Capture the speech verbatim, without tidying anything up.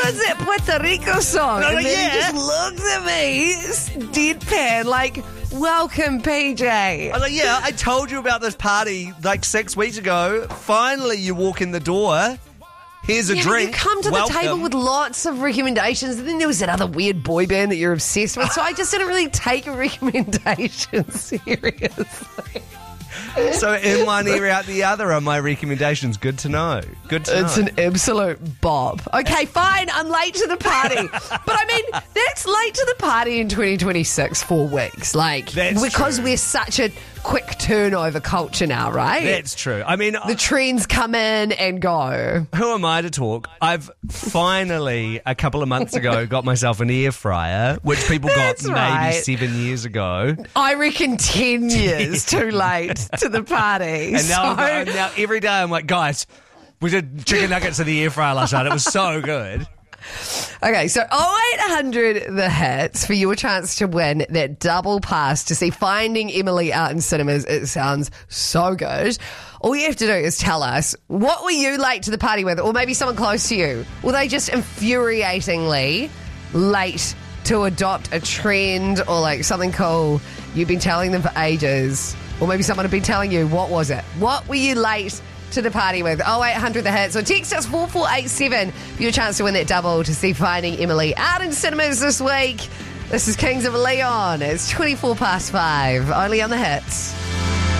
was that Puerto Rico song? No, and then yeah. he just looks at me, deadpan, like, welcome, P J. I was like, yeah, I told you about this party like six weeks ago. Finally, you walk in the door. Here's a Yeah, drink. you come to Welcome. the table with lots of recommendations, and then there was that other weird boy band that you're obsessed with, so I just didn't really take a recommendation seriously. So in one ear, out the other are my recommendations. Good to know. Good to It's know. an absolute bop. Okay, fine, I'm late to the party. But I mean, that's late to the party in twenty twenty-six, four weeks. Like, That's because true. we're such a quick turnover culture now, right? That's true. I mean, the trends come in and go. who am I to talk? I've finally, a couple of months ago, got myself an air fryer, which people got That's maybe right. seven years ago. I reckon ten years too late to the party. And now, so, I'm, now every day I'm like, guys, we did chicken nuggets in the air fryer last night. It was so good. Okay, so oh eight hundred the hits for your chance to win that double pass to see Finding Emily out in cinemas. It sounds so good. All you have to do is tell us, what were you late to the party with? Or maybe someone close to you. Were they just infuriatingly late to adopt a trend or like something cool you've been telling them for ages? Or maybe someone had been telling you, what was it? What were you late to the party with? oh eight hundred the hits, or text us four four eight seven for your chance to win that double to see Finding Emily out in cinemas this week. This is Kings of Leon. It's twenty-four past five, only on the hits.